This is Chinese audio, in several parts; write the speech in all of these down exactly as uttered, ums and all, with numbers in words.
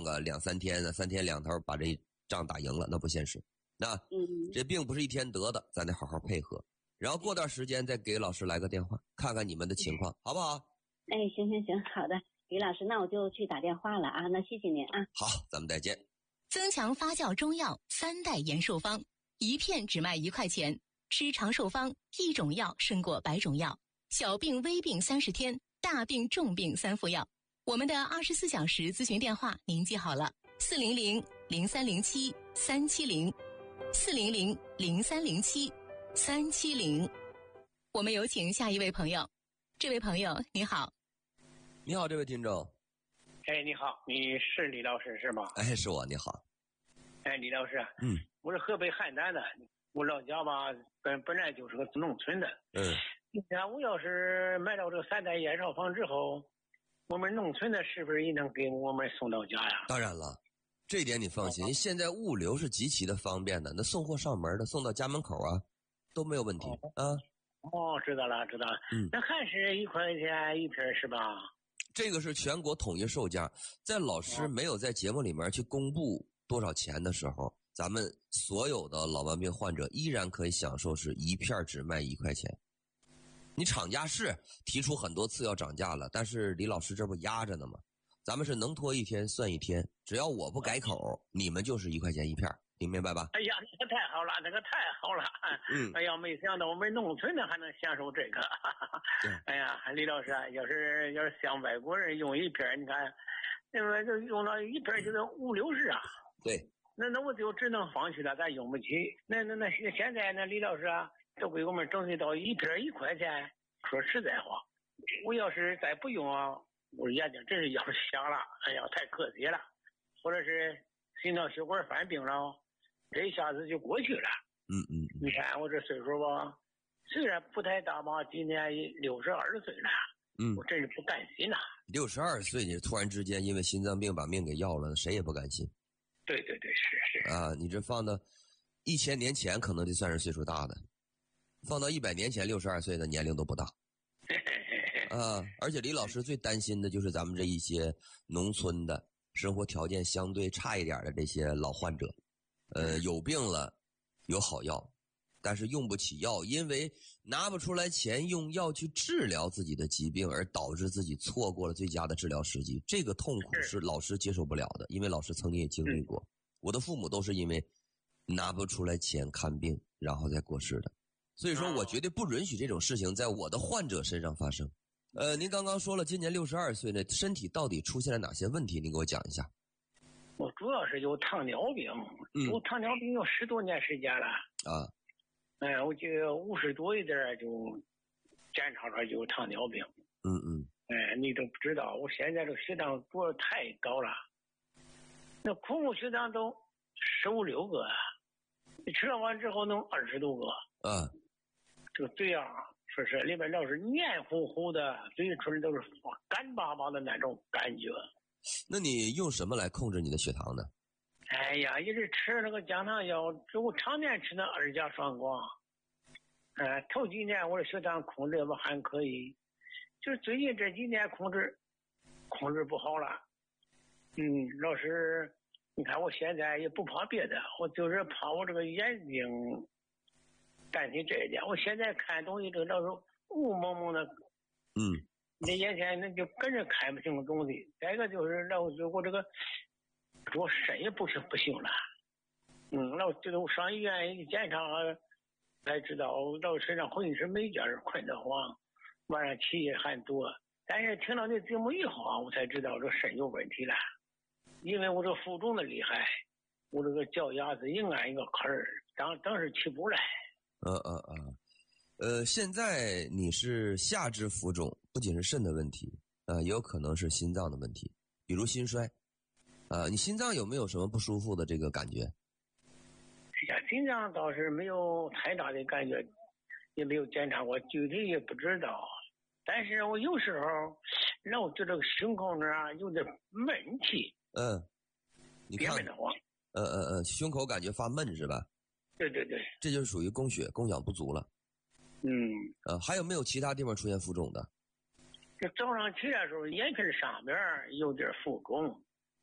个两三天的，三天两头把这仗打赢了，那不现实。那这病不是一天得的，咱得好好配合。然后过段时间再给老师来个电话，看看你们的情况，好不好？ 哎，行行行，好的，李老师，那我就去打电话了啊，那谢谢您啊。 好，咱们再见。 增强发酵中药三代延寿方，一片只卖一块钱，吃长寿方，一种药胜过百种药，小病微病三十天，大病重病三副药。我们的二十四小时咨询电话您记好了，四零零零三零七三七零，四零零零三零七三七零。我们有请下一位朋友。这位朋友你好。 你好，这位听众。 哎，你好，你是李老师是吗？ 哎，是我，你好。 哎，李老师， 嗯， 我是河北邯郸的，我老家吧本本来就是个农村的。 嗯， 你看我要是买到这三代延寿方之后，我们农村的是不是也能给我们送到家呀？ 当然了，这一点你放心，现在物流是极其的方便的，那送货上门的，送到家门口啊，都没有问题啊。 哦，知道了，知道了。 嗯， 那还是一块钱一瓶是吧？ 这个是全国统一售价，在老师没有在节目里面去公布多少钱的时候，咱们所有的老慢病患者依然可以享受是一片只卖一块钱。你厂家是提出很多次要涨价了，但是李老师这不压着呢吗？咱们是能拖一天算一天，只要我不改口，你们就是一块钱一片，你明白吧？ 哎呀，那个太好了，那个太好了。 嗯， 哎呀，没想到我们农村的还能享受这个。哎呀，李老师啊，要是要是像外国人用一片，你看，那么就用了一片就是五六十啊。 对。 那那我就只能放弃了，咱用不起。那那那现在呢，李老师啊，都给我们整理到一片一块钱。说实在话，我要是再不用啊，我眼睛真是要瞎了。哎呀，太可惜了。或者是心脑血管犯病了，这一下子就过去了。 嗯嗯， 你看我这岁数吧，虽然不太大吧，今年六十二岁了。 嗯， 我真是不甘心呐。 六十二岁，你突然之间因为心脏病把命给要了，谁也不甘心。 对对对，是是啊，你这放到一千年前可能就算是岁数大的，放到一百年前六十二岁的年龄都不大。啊，而且李老师最担心的就是咱们这一些农村的生活条件相对差一点的这些老患者，呃，有病了有好药，但是用不起药，因为拿不出来钱用药去治疗自己的疾病，而导致自己错过了最佳的治疗时机。这个痛苦是老师接受不了的，因为老师曾经也经历过。我的父母都是因为拿不出来钱看病，然后再过世的。所以说我绝对不允许这种事情在我的患者身上发生。呃，您刚刚说了，今年六十二岁呢，身体到底出现了哪些问题？您给我讲一下。 我主要是有糖尿病，有、嗯、糖尿病有十多年时间了啊。 哎，我就五十多一点就检查出来就有糖尿病。 嗯嗯。 哎，你都不知道，我现在这个血糖主要太高了，那空腹血糖都十五六个，你吃了完之后能二十多个。 嗯。 这个嘴啊，说是里边老是黏糊糊的，嘴唇都是干巴巴的那种感觉。 那你用什么来控制你的血糖呢？ 哎呀，一直吃那个降糖药，我常年吃那二甲双肱。呃，头几年我的血糖控制吧还可以，就是最近这几年控制控制不好了。嗯，老师，你看我现在也不怕别的，我就是怕我这个眼睛担心这一点。我现在看东西这老是雾蒙蒙的。 嗯。 你眼前那就跟着看不清楚东西。再一个就是老是我这个我肾也不行不行了。嗯，老觉得我上医院一检查才知道，老身上浑身没劲儿，困得慌，晚上起夜还多。但是听到这节目以后啊，我才知道这肾有问题了，因为我这浮肿的厉害，我这个脚丫子硬按一个坎儿，当当时起不来。 呃呃呃。呃，现在你是下肢浮肿，不仅是肾的问题，呃，也有可能是心脏的问题，比如心衰。呃，你心脏有没有什么不舒服的这个感觉？ 哎呀，心脏倒是没有太大的感觉，也没有检查过，具体也不知道。但是我有时候老觉得这个胸口那啊有点闷气。 嗯，你看， 憋闷得慌。 呃呃呃，胸口感觉发闷是吧？ 对对对， 这就是属于供血供氧不足了。 嗯， 呃，还有没有其他地方出现浮肿的？ 这早上起来的时候，眼皮上边有点浮肿。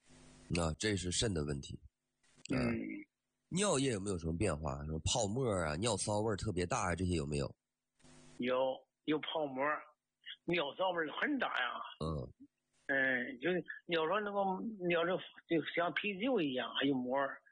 那、啊、这是肾的问题。 嗯， 嗯尿液有没有什么变化？什么泡沫啊、尿骚味特别大啊，这些有没有？ 有有泡沫，尿骚味很大呀。 嗯嗯，就是尿说那个尿着就像啤酒一样，还有沫儿。